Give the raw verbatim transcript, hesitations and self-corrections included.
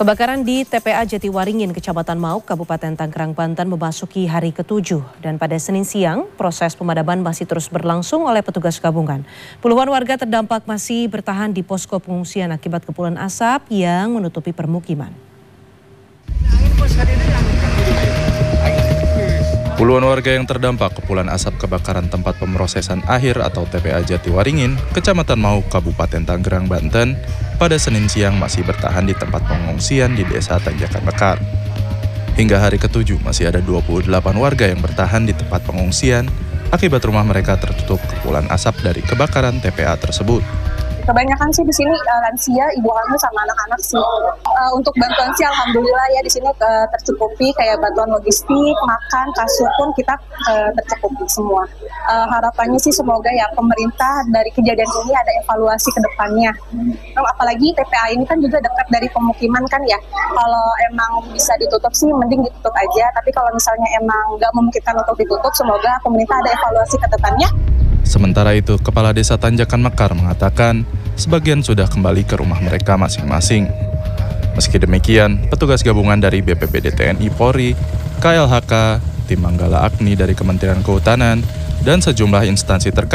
Kebakaran di T P A Jatiwaringin, Kecamatan Mauk, Kabupaten Tangerang, Banten memasuki hari ketujuh. Dan pada Senin siang, proses pemadaman masih terus berlangsung oleh petugas gabungan. Puluhan warga terdampak masih bertahan di posko pengungsian akibat kepulan asap yang menutupi permukiman. Puluhan warga yang terdampak kepulan asap kebakaran tempat pemrosesan akhir atau T P A Jatiwaringin, Kecamatan Mauk, Kabupaten Tangerang, Banten, pada Senin siang masih bertahan di tempat pengungsian di Desa Tanjakan Mekar. Hingga hari ketujuh masih ada dua puluh delapan warga yang bertahan di tempat pengungsian akibat rumah mereka tertutup kepulan asap dari kebakaran T P A tersebut. Kebanyakan sih di sini uh, lansia, ibu hamil sama anak-anak sih. Uh, untuk bantuan sih alhamdulillah ya di sini uh, tercukupi, kayak bantuan logistik, makan, kasur pun kita uh, tercukupi semua. Uh, harapannya sih semoga ya pemerintah dari kejadian ini ada evaluasi ke depannya. Nah, apalagi T P A ini kan juga dekat dari pemukiman kan ya. Kalau emang bisa ditutup sih mending ditutup aja. Tapi kalau misalnya emang nggak memungkinkan untuk ditutup, semoga pemerintah ada evaluasi ke depannya. Sementara itu, Kepala Desa Tanjakan Mekar mengatakan sebagian sudah kembali ke rumah mereka masing-masing. Meski demikian, petugas gabungan dari B P B D T N I Polri, K L H K, Tim Manggala Agni dari Kementerian Kehutanan, dan sejumlah instansi terkait